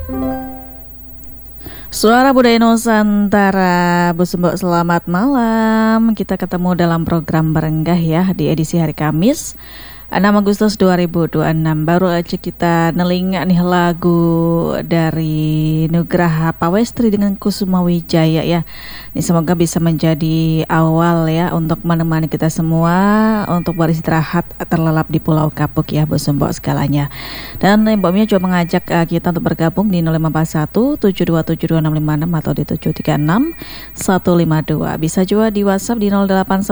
Suara Budaya Nusantara, Bu Sembok, selamat malam. Kita ketemu dalam program Berenggah ya di edisi hari Kamis 6 Agustus 2026. Baru aja kita nelinga nih lagu dari Nugraha Pawestri dengan Kusuma Wijaya ya. Ini semoga bisa menjadi awal ya untuk menemani kita semua untuk beristirahat terlelap di Pulau Kapuk ya, Bu Sembok segalanya. Dan Mbak Mia coba mengajak kita untuk bergabung di 0541 7272656 atau di 736 152. Bisa juga di WhatsApp di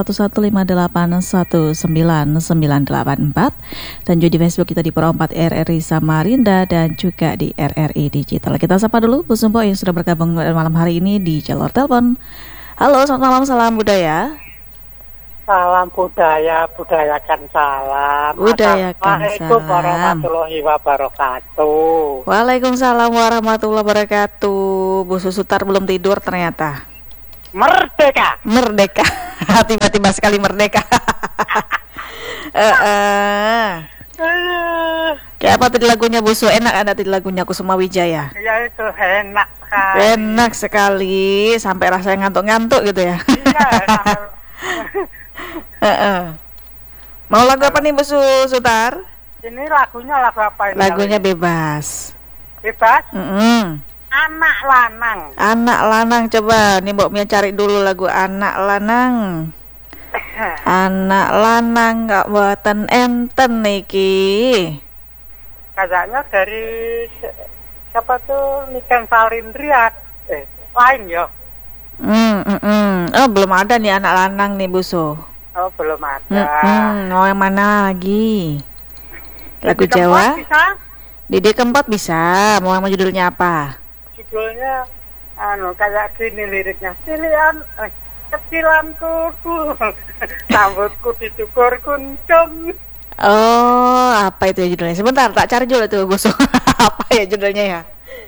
0811581998 dan juga di Facebook kita di Pro 4 RRI Samarinda dan juga di RRI Digital. Kita sapa dulu Bu Sumpo yang sudah bergabung malam hari ini di jalur telepon. Halo, selamat malam, salam budaya. Salam budaya, budayakan salam. Budayakan Assalamualaikum salam. warahmatullahi wabarakatuh. Waalaikumsalam warahmatullahi wabarakatuh. Bu Susutar belum tidur ternyata. Merdeka. Merdeka. Tiba-tiba sekali merdeka. Kayak apa tadi lagunya Bu Su? Enak ada tadi lagunya Kusuma Wijaya. Ya itu enak sekali. Enak sekali sampai rasanya ngantuk-ngantuk gitu ya. Iya. Mau lagu apa nih Bu Sutar? Ini lagunya lagu apa ini? Lagunya bebas. Bebas? Anak lanang. Anak lanang, coba nih Mbok Mia cari dulu lagu Anak Lanang. Anak lanang gak buatan enten niki. Kayaknya dari siapa tuh Niken Salindriat. Lain ya. Oh belum ada nih anak lanang nih Bu Su. Oh belum ada. Mau yang mana lagi? Lagu Didi Jawa? Kempot bisa? Didi Kempot bisa. Mau yang judulnya apa? Judulnya kayak gini liriknya. Kecilan kuku, rambutku dicukur kuncung. Oh, apa itu ya judulnya? Sebentar, tak cari dulu tuh Bu Su. Apa ya judulnya ya?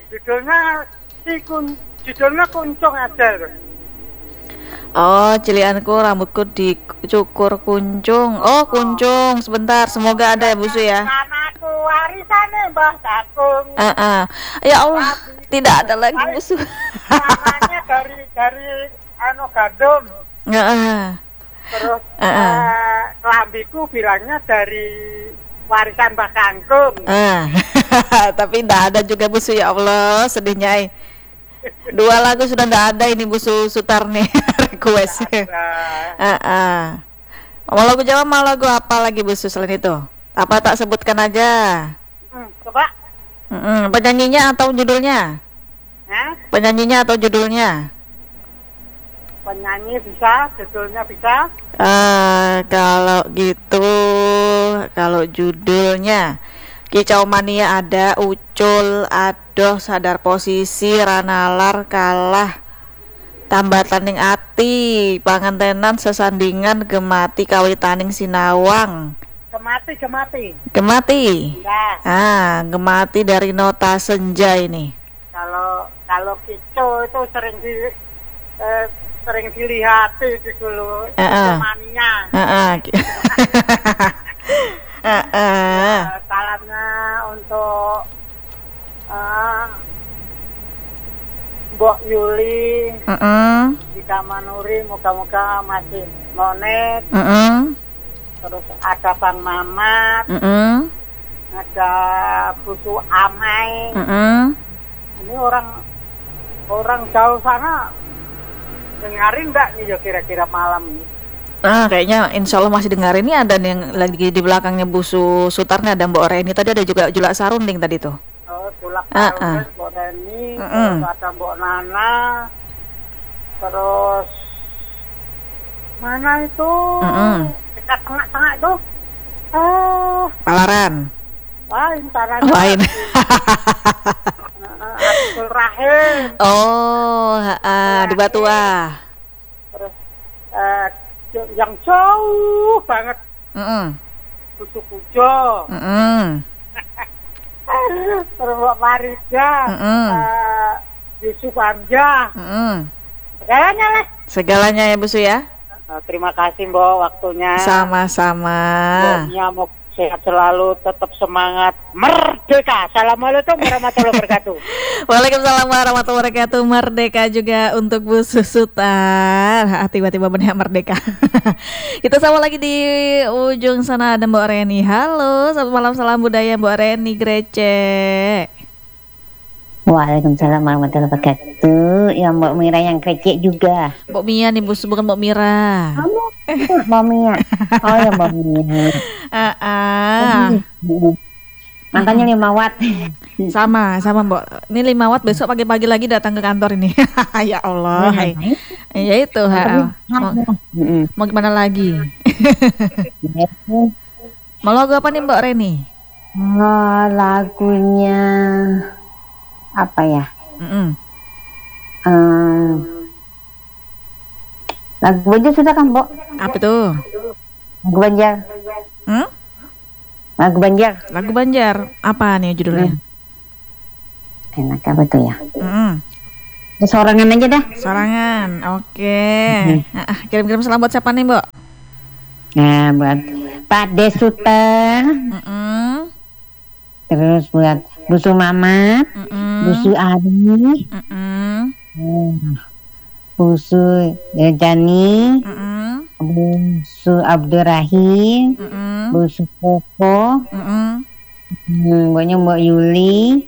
Judulnya kuncung aja. Oh, cilianku rambutku dicukur kuncung. Oh, kuncung. Sebentar, semoga ada ya Bu Su ya. Anakku warisannya Mbah Kakung. Ya Allah, tidak ada lagi Bu Su. Namanya dari gandum. Terus kelambiku bilangnya dari warisan Mbah Kakung. Tapi tidak ada juga Bu Su, ya Allah, sedihnya. Dua lagu sudah tidak ada ini Bu Sutar nih request. Mau lagu Jawa, mau lagu apa lagi Bu Su selain itu? Apa tak sebutkan aja? Coba. Penyanyinya atau judulnya? Penyanyinya atau judulnya? Penyanyi bisa, judulnya bisa. Kalau gitu, kalau judulnya Kicau Mania ada, Ucul, Adoh, Sadar Posisi, Ranalar, Kalah, Tambah Tanding Ati, Pangantenan, Sesandingan, Gemati, Kawitaning Sinawang. Gemati. Ya. Gemati dari Nota Senja ini. Kalau Kicau itu sering dilihat itu dulu. Mania. Salamnya untuk Mbok Yuli, Dika Manuri, moga-moga masih monet. Terus ada Bang Mamat, ada Busu Amai. Ini orang jauh sana dengarin enggak nih ya kira-kira malam ini? Kayaknya insya Allah masih dengar. Ini ada yang lagi di belakangnya Bu Sutarnya, ada Mbok Reni. Tadi ada juga Julak Sarunding tadi tuh. Oh, Julak Sarunding, Mbok Reni, terus ada Mbok Nana, terus mana itu? Dekat tengah-tengah itu? Palaran. Lain. Abdul Rahim. Di Batua. Terus yang jauh banget. Busu Kujo. Terus Mbak Marida. Yusuf Hamzah. Segalanya lah. Segalanya ya Bu Su ya. Terima kasih Mbak waktunya. Sama-sama. Sehat selalu, tetap semangat, merdeka. Assalamualaikum warahmatullahi wabarakatuh. Waalaikumsalam warahmatullahi wabarakatuh. Merdeka juga untuk Bu Susutar. Tiba-tiba benar merdeka. Kita sama lagi di ujung sana ada Mbak Reni. Halo, selamat malam, salam budaya Mbak Reni Grece. Waalaikumsalam warahmatullahi wabarakatuh. Ya Mbak Mira yang krecek juga. Mbak Mia nih Bu, bukan Mbak Mira. Mbak Mia. Oh ya Mbak Mia. Makanya 5 watt. Sama Mbak. Ini 5 watt besok pagi-pagi lagi datang ke kantor ini. Ya Allah. Ya itu. Mau gimana lagi? Mau lagu apa nih Mbak Reni? Lagunya apa ya? Lagu Banjar sudah kan, Mbak? Apa tuh? Lagu Banjar. Lagu Banjar. Lagu Banjar. Apa nih judulnya? Enak apa tuh ya? Sorangan aja dah. Sorangan. Oke. Kirim-kirim salam buat siapa nih, Mbak? Nah, buat Pak Desuta. Terus buat Busu Mamat, Busu Ari, Busu Jani, Busu Abdurrahim, Busu Koko, Mbaknya Mbak Yuli,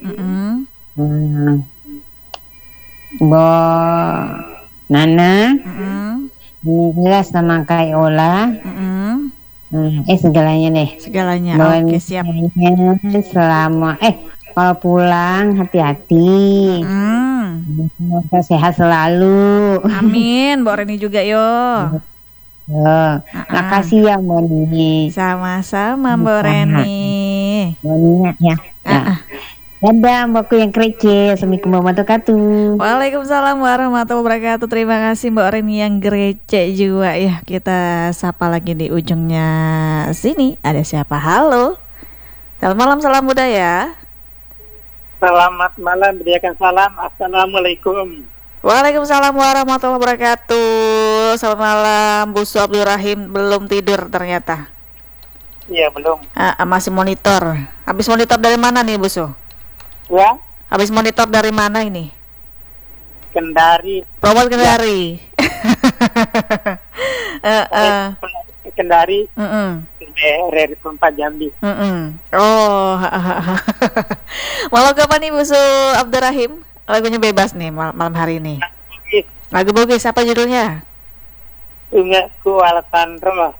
Mbak Nana, jelas nama Kak Ola. Segalanya deh. Segalanya. Oke, siap. Selama kalau pulang hati-hati. Semoga sehat selalu. Amin. Mbak Reni juga yo. Makasih ya Mbak Reni. Sama-sama Mbak Reni. Mbak ya. Dadah mbakku yang kece. Assalamualaikum warahmatullahi wabarakatuh. Waalaikumsalam warahmatullahi wabarakatuh. Terima kasih Mbak Reni yang grece juga ya. Kita sapa lagi di ujungnya sini. Ada siapa? Halo. Selamat malam, salam budaya. Selamat malam, berikan salam. Assalamualaikum. Waalaikumsalam warahmatullahi wabarakatuh. Selamat malam, Bu Su Abdurrahim. Belum tidur ternyata. Iya, belum. Masih monitor. Habis monitor dari mana nih Bu Su? Ya, habis monitor dari mana ini? Kendari. Promote Kendari. Kendari. Dari Perempat Jambi. Oh. Mau lagu apa nih Bu Su Abdurrahim? Lagunya bebas nih malam hari ini. Lagu Bugis, apa judulnya? Sungaku Alatandro.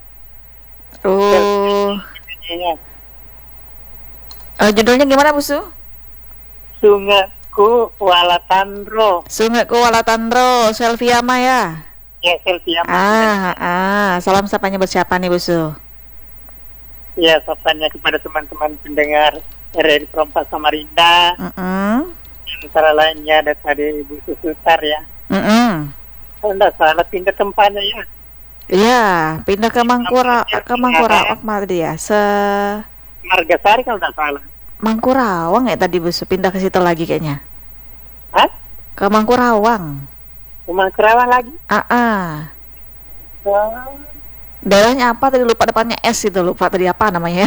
Judulnya gimana Bu Su? Sungaku Walatandro. Sungaku Walatandro, Selviama ya? Ya, Selviama. Salam sapanya buat siapa nih Bu Su? Ya, sapanya kepada teman-teman pendengar RRI Perempat Samarinda. Antara lainnya ada tadi Ibu Susutar ya. Kalau tidak salah pindah tempatnya ya. Iya, pindah ke Mangkura apa dia? Margasari kalau tidak salah. Mangkurawang ya tadi Bu Su, pindah ke situ lagi kayaknya. Hah? Ke Mangkurawang. Ke Mangkurawang lagi? Daerahnya apa tadi, lupa, depannya S itu, lupa tadi apa namanya.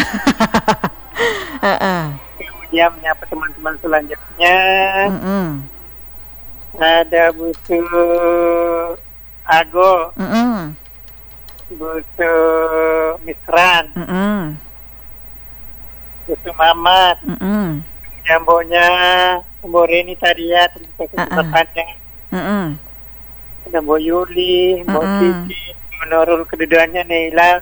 Kemudian menyapa teman-teman selanjutnya. Ada Busu Ago, Busu Misran, Busu Mamat, jambonya Mbak Reni tadi ya, terima kasih kesempatannya. Ada Mbak Yuli, Mbak Kiki, menurut kedudukannya Neila,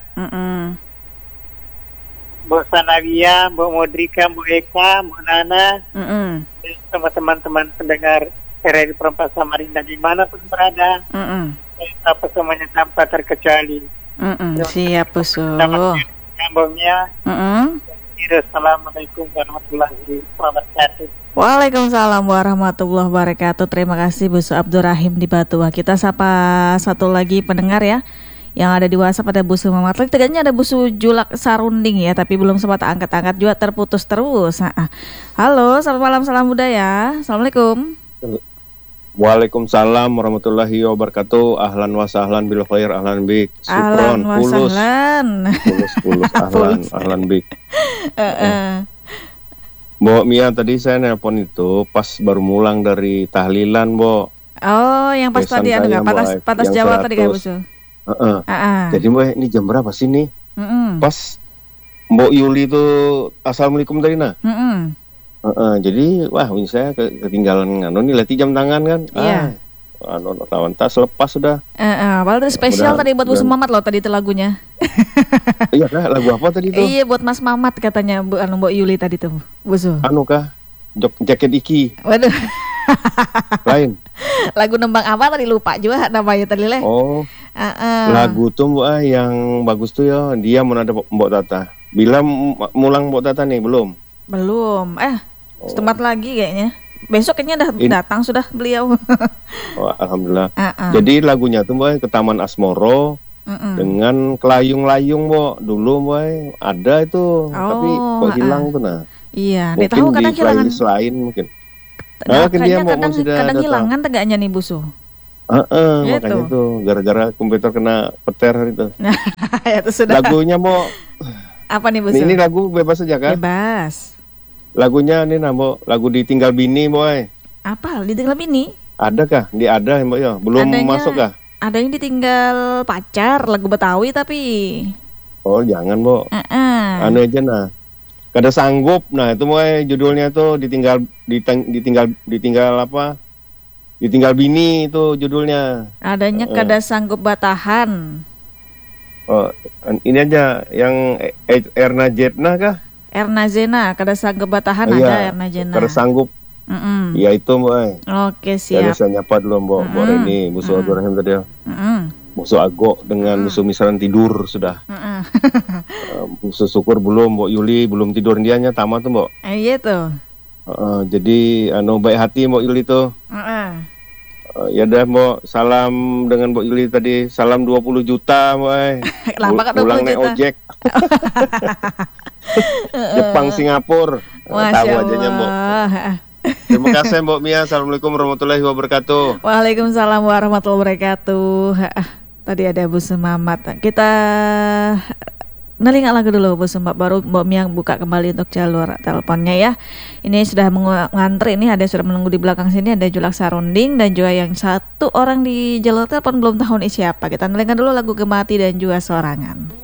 Mbak Sanawia, Mbak Modrika, Mbak Eka, Mbak Nana, dan sama teman-teman pendengar RRI Perempat Samarinda dimanapun berada, apa semuanya tanpa terkecuali. Siap Bu Su. Sambungnya. Assalamualaikum warahmatullahi wabarakatuh. Waalaikumsalam warahmatullahi wabarakatuh. Terima kasih Bu Su Abdurrahim di Batuah. Kita sapa satu lagi pendengar ya, yang ada di WhatsApp. Ada Bu Su Mamat. Tegaknya ada Bu Su Julak Sarunding ya, tapi belum sempat angkat-angkat juga, terputus terus. Halo, selamat malam, salam budaya. Assalamualaikum. Waalaikumsalam warahmatullahi wabarakatuh. Ahlan wa sahlan bil khair, ahlan bik. Ahlan wa Pulus. sahlan. Pulus ahlan bik. Mbok Mia, tadi saya nelpon itu pas baru mulang dari tahlilan, Mbok. Oh, yang pas Besan tadi saya, patas yang Jawa tadi kan, Bu? Jadi Mbok, ini jam berapa sih nih? Pas Mbok Yuli itu assalamualaikum tadi nah. Jadi wah ini saya ketinggalan nih leti jam tangan kan. Iya. Kawan tas lepas sudah. Padahal spesial tadi buat Bu Mamat loh tadi itu lagunya. Iya kah? Lagu apa tadi itu? Iya, buat Mas Mamat katanya Mbok Yuli tadi tuh, Bu Su. Anu kah? Jaket Iki. Waduh. Lain. Lagu nembang apa tadi lupa juga namanya tadi leh. Oh. Lagu tuh Mbok yang bagus tuh ya. Dia mau ada Mbok Tata. Bila mulang Mbok Tata nih belum? Belum. Setempat lagi kayaknya. Besok kayaknya datang sudah beliau. Oh, alhamdulillah. Jadi lagunya tuh Mbok ke Taman Asmoro dengan kelayung-layung Mbok. Dulu Mbok ada itu, tapi kok hilang tuh nah. Iya, mungkin tahu kadang di hilangan. Lain mungkin. Kadang hilangan tegaknya nih Busu. Makanya itu gara-gara komputer kena peter itu. Itu sudah. Lagunya Mbok. Apa nih Busu? Ini lagu bebas saja kan? Bebas. Lagunya nih Mbok, lagu Ditinggal Bini Mbok. Apa? Ditinggal Bini? Ada kah? Ada Mbok ya? Belum masuk kah? Ada yang ditinggal pacar, lagu Betawi tapi. Oh, jangan Mbok. Anu aja nah. Kada sanggup. Nah, itu Mbok judulnya tuh ditinggal apa? Ditinggal Bini itu judulnya. Adanya kada sanggup batahan. Oh, ini aja yang Erna Jetna kah? Erna Zena, kada sanggup batahan ada Erna Zena. Kada sanggup. Ya itu Mbok. Oke, siap. Jadi saya nyapa dulu Mbok ini musuh Abdurrahim tadi ya. Musuh Ago dengan musuh misaran tidur sudah. Musuh Syukur belum, Mbok Yuli belum tidur dianya tamat tuh Mbok. Iya tuh. Jadi baik hati Mbok Yuli tuh. Ya dah Mbok, salam dengan Mbok Yuli tadi, salam 20 juta Mbok. Pulang naik ojek. Jepang Singapura. Tahu aja Mbok. Terima kasih Mbok Mia. Assalamualaikum warahmatullahi wabarakatuh. Waalaikumsalam warahmatullahi wabarakatuh. Tadi ada Bu Mamat. Kita nelinga lagu dulu Bu Sumat, baru Mbok Mia buka kembali untuk jalur teleponnya ya. Ini sudah mengantri, ini ada yang sudah menunggu di belakang sini, ada Julak Sarunding dan juga yang satu orang di jalur telepon belum tahu nih siapa. Kita nelinga dulu lagu Gemati dan juga Sorangan.